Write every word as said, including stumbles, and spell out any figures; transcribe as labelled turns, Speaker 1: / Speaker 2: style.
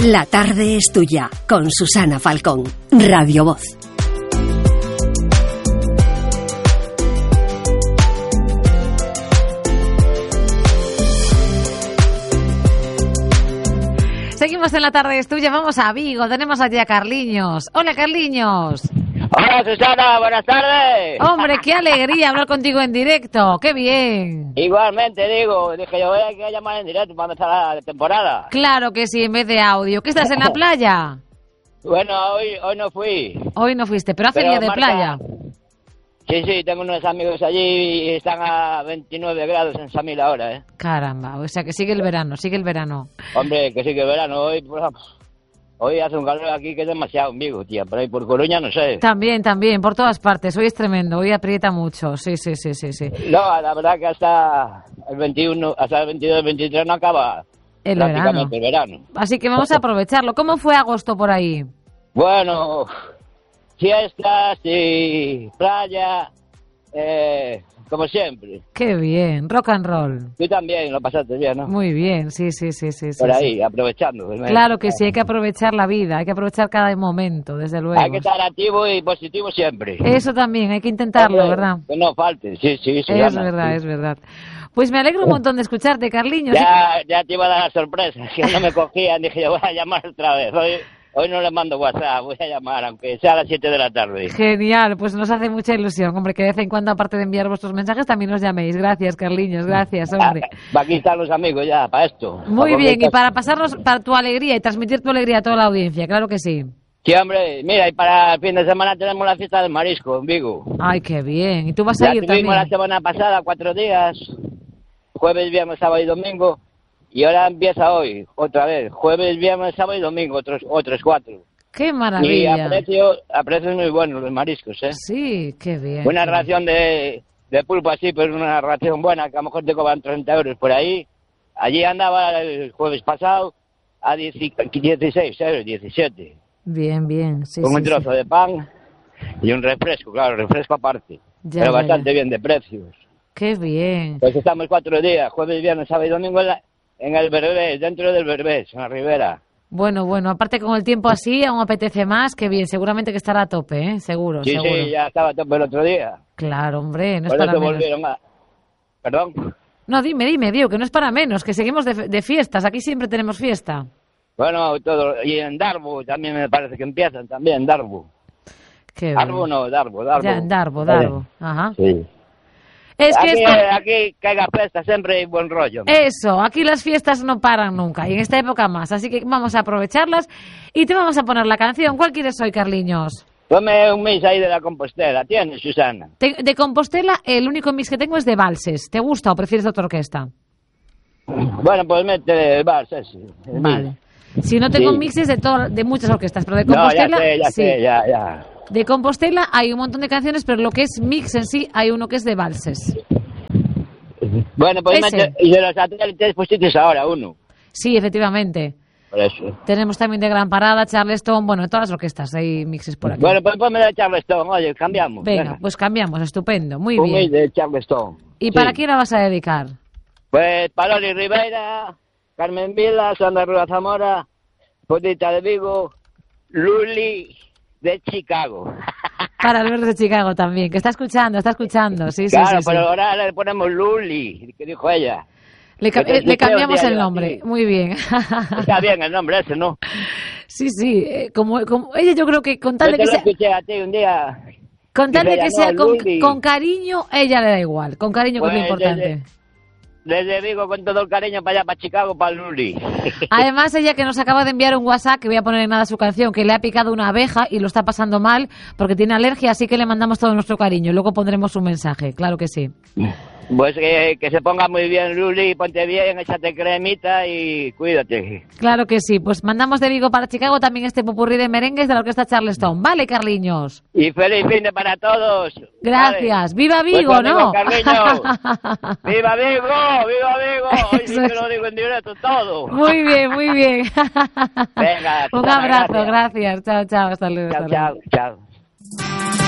Speaker 1: La tarde es tuya, con Susana Falcón, Radio Voz.
Speaker 2: Seguimos en La tarde es tuya, vamos a Vigo, tenemos allí a Carliños. Hola, Carliños.
Speaker 3: Hola, Susana, buenas tardes.
Speaker 2: Hombre, qué alegría hablar contigo en directo, qué bien.
Speaker 3: Igualmente, digo, dije yo voy a llamar en directo para empezar la temporada.
Speaker 2: Claro que sí, en vez de audio. ¿Qué estás en la playa?
Speaker 3: Bueno, hoy hoy no fui.
Speaker 2: Hoy no fuiste, pero hace
Speaker 3: Pero
Speaker 2: día de
Speaker 3: marca...
Speaker 2: playa.
Speaker 3: Sí, sí, tengo unos amigos allí y están a veintinueve grados en Samil ahora, ¿eh?
Speaker 2: Caramba, o sea que sigue el verano, sigue el verano.
Speaker 3: Hombre, que sí que verano, hoy, pues, hoy hace un calor aquí que es demasiado, amigo, tía, por ahí por Coruña no sé.
Speaker 2: También, también, por todas partes, hoy es tremendo, hoy aprieta mucho, sí, sí, sí, sí, sí.
Speaker 3: No, la verdad que hasta el veintiuno, hasta el veintidós, veintitrés no acaba
Speaker 2: el
Speaker 3: prácticamente
Speaker 2: verano.
Speaker 3: el verano.
Speaker 2: Así que vamos a aprovecharlo. ¿Cómo fue agosto por ahí?
Speaker 3: Bueno, fiestas y playa, eh, como siempre.
Speaker 2: Qué bien, rock and roll.
Speaker 3: Tú también lo pasaste bien, ¿no?
Speaker 2: Muy bien, sí, sí, sí, sí.
Speaker 3: Por
Speaker 2: sí,
Speaker 3: ahí,
Speaker 2: sí.
Speaker 3: aprovechando.
Speaker 2: Claro que sí, hay que aprovechar la vida, hay que aprovechar cada momento, desde luego.
Speaker 3: Hay que estar activo y positivo siempre.
Speaker 2: Eso también, hay que intentarlo,
Speaker 3: Hombre,
Speaker 2: ¿verdad?
Speaker 3: Que no falte, sí, sí, sí.
Speaker 2: Es
Speaker 3: gana,
Speaker 2: verdad,
Speaker 3: sí.
Speaker 2: es verdad. Pues me alegro un montón de escucharte, Carliños.
Speaker 3: Ya, ya te iba a dar la sorpresa, que no me cogían, dije yo voy a llamar otra vez. Hoy, hoy no le mando WhatsApp, voy a llamar, aunque sea a las siete de la tarde.
Speaker 2: Genial, pues nos hace mucha ilusión, hombre, que de vez en cuando, aparte de enviar vuestros mensajes, también nos llaméis. Gracias, Carliños, gracias, hombre.
Speaker 3: Ah, aquí están los amigos ya, para esto.
Speaker 2: Muy
Speaker 3: para
Speaker 2: bien, y para pasarnos para tu alegría y transmitir tu alegría a toda la audiencia, claro que sí.
Speaker 3: Sí, hombre, mira, y para el fin de semana tenemos la fiesta del marisco en Vigo.
Speaker 2: Ay, qué bien, y tú vas
Speaker 3: Ya
Speaker 2: a ir
Speaker 3: tuvimos
Speaker 2: también.
Speaker 3: la semana pasada, cuatro días, jueves, viernes, sábado y domingo, y ahora empieza hoy, otra vez, jueves, viernes, sábado y domingo, otros otros cuatro.
Speaker 2: Qué
Speaker 3: Y
Speaker 2: maravilla.
Speaker 3: a precio, a precios muy buenos los mariscos, ¿eh?
Speaker 2: Sí, qué bien.
Speaker 3: Una
Speaker 2: qué bien.
Speaker 3: ración de, de pulpo así, pero una ración buena, que a lo mejor te cobran treinta euros por ahí. Allí andaba el jueves pasado a dieciséis euros, diecisiete.
Speaker 2: Bien, bien, sí,
Speaker 3: Con
Speaker 2: sí,
Speaker 3: un trozo
Speaker 2: sí.
Speaker 3: de pan y un refresco, claro, refresco aparte.
Speaker 2: Ya,
Speaker 3: pero
Speaker 2: ya,
Speaker 3: bastante
Speaker 2: ya.
Speaker 3: bien de precios.
Speaker 2: Qué bien.
Speaker 3: Pues estamos cuatro días, jueves, viernes, sábado y domingo en, la, en el Berbés, dentro del Berbés, en la Ribera.
Speaker 2: Bueno, bueno, aparte con el tiempo así, aún apetece más, qué bien, seguramente que estará a tope, ¿eh? Seguro,
Speaker 3: Sí,
Speaker 2: seguro.
Speaker 3: sí, ya estaba a tope el otro día.
Speaker 2: Claro, hombre, no es
Speaker 3: Por
Speaker 2: para
Speaker 3: eso
Speaker 2: menos.
Speaker 3: volvieron a... ¿Perdón?
Speaker 2: No, dime, dime, digo, que no es para menos, que seguimos de, de fiestas, aquí siempre tenemos fiesta.
Speaker 3: Bueno, todo. Y en Darbo también me parece que empiezan, también en Darbo.
Speaker 2: Qué bien.
Speaker 3: Darbo no, Darbo, Darbo.
Speaker 2: Ya, en Darbo, Darbo. Ajá.
Speaker 3: Sí.
Speaker 2: Es que
Speaker 3: aquí,
Speaker 2: esto...
Speaker 3: aquí que haya fiesta siempre hay buen rollo.
Speaker 2: Eso, aquí las fiestas no paran nunca, y en esta época más, así que vamos a aprovecharlas y te vamos a poner la canción. ¿Cuál quieres hoy, Carliños?
Speaker 3: Ponme un mix ahí de la Compostela, ¿tienes, Susana?
Speaker 2: Te- de Compostela, el único mix que tengo es de valses. ¿Te gusta o prefieres otra orquesta?
Speaker 3: Bueno, pues mete el vals ese. el
Speaker 2: Vale.
Speaker 3: mix.
Speaker 2: Si no tengo
Speaker 3: Sí.
Speaker 2: mixes de, todo, de muchas orquestas, pero de
Speaker 3: No,
Speaker 2: Compostela,
Speaker 3: ya sé, ya
Speaker 2: sí.
Speaker 3: sé, ya, ya.
Speaker 2: De Compostela hay un montón de canciones, pero lo que es mix en sí, hay uno que es de valses.
Speaker 3: Bueno, pues
Speaker 2: Ese.
Speaker 3: mete... Y de los satélites pusiste ahora uno.
Speaker 2: Sí, efectivamente.
Speaker 3: Por eso.
Speaker 2: Tenemos también de Gran Parada, Charleston, bueno, todas las orquestas hay mixes por aquí.
Speaker 3: Bueno, pues ponme de Charleston, oye, cambiamos.
Speaker 2: Venga, pues cambiamos, estupendo, muy
Speaker 3: un mix
Speaker 2: bien.
Speaker 3: de Charleston.
Speaker 2: ¿Y
Speaker 3: Sí.
Speaker 2: para quién la vas a dedicar?
Speaker 3: Pues Paloli Ribeira, Carmen Vila, Sandra Rua Zamora, Potita de Vigo, Luli de Chicago.
Speaker 2: Para Alberto de Chicago también, que está escuchando, está escuchando, sí, sí,
Speaker 3: Claro,
Speaker 2: sí, sí.
Speaker 3: pero ahora le ponemos Luli, que dijo ella.
Speaker 2: Le, ca-
Speaker 3: que te
Speaker 2: eh, le
Speaker 3: escuché un
Speaker 2: cambiamos
Speaker 3: día
Speaker 2: el
Speaker 3: yo
Speaker 2: nombre,
Speaker 3: así.
Speaker 2: muy bien.
Speaker 3: Está bien el nombre ese, ¿no?
Speaker 2: Sí, sí, eh, como, como ella yo creo que con tal
Speaker 3: Yo
Speaker 2: de
Speaker 3: te
Speaker 2: que
Speaker 3: lo
Speaker 2: sea,
Speaker 3: escuché a ti un día.
Speaker 2: con tal de
Speaker 3: Dice
Speaker 2: que
Speaker 3: ella,
Speaker 2: sea
Speaker 3: no,
Speaker 2: con,
Speaker 3: Luli.
Speaker 2: con cariño, ella le da igual, con cariño que es lo
Speaker 3: Pues,
Speaker 2: importante.
Speaker 3: Desde Vigo con todo el cariño para allá, para Chicago, para Luli.
Speaker 2: Además, ella que nos acaba de enviar un WhatsApp, que voy a poner en nada su canción, que le ha picado una abeja y lo está pasando mal porque tiene alergia, así que le mandamos todo nuestro cariño. Luego pondremos un mensaje, claro que sí.
Speaker 3: Pues que, que se ponga muy bien Luli, ponte bien, échate cremita y cuídate.
Speaker 2: Claro que sí. Pues mandamos de Vigo para Chicago también este popurrí de merengues de la orquesta Charleston. Vale, Carliños.
Speaker 3: Y feliz fin de para todos.
Speaker 2: Gracias.
Speaker 3: Vale.
Speaker 2: ¡Viva Vigo,
Speaker 3: Pues
Speaker 2: no!
Speaker 3: amigo Carliños. ¡Viva Vigo! ¡Viva Vigo! Hoy sí
Speaker 2: Eso
Speaker 3: que
Speaker 2: es.
Speaker 3: lo digo en directo todo.
Speaker 2: Muy bien, muy bien.
Speaker 3: Venga,
Speaker 2: Un
Speaker 3: Susana,
Speaker 2: abrazo,
Speaker 3: gracias.
Speaker 2: gracias. Chao, chao. Hasta luego.
Speaker 3: Chao,
Speaker 2: hasta luego.
Speaker 3: chao, chao.